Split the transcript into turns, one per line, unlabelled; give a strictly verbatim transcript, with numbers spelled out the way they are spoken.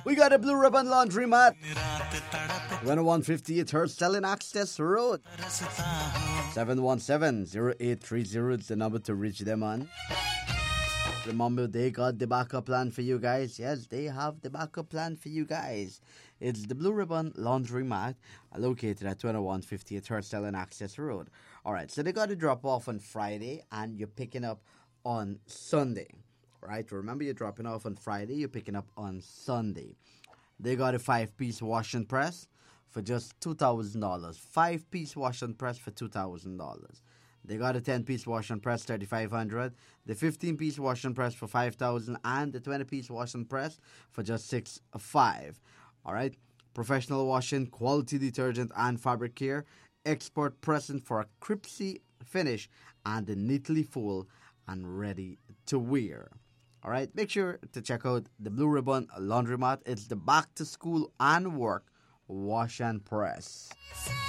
We got a Blue Ribbon Laundromat. twenty-one fifty-eight Hertz Selling Access Road. seven one seven, zero eight three zero is the number to reach them on. Remember, they got the backup plan for you guys. Yes, they have the backup plan for you guys. It's the Blue Ribbon Laundromat, located at twenty-one fifty-eight Hertz Selling Access Road. All right, so they got to drop off on Friday, and you're picking up on Sunday. Right? Remember, you're dropping off on Friday, you're picking up on Sunday. They got a five-piece wash and press for just two thousand dollars. Five-piece wash and press for two thousand dollars. They got a ten-piece wash and press, thirty-five hundred dollars. The fifteen-piece wash and press for five thousand dollars. And the twenty-piece wash and press for just six thousand five hundred dollars. All right? Professional washing, quality detergent, and fabric care. Export pressing for a crispy finish and a neatly full and ready to wear. All right? Make sure to check out the Blue Ribbon Laundromat. It's the back to school and work wash and press.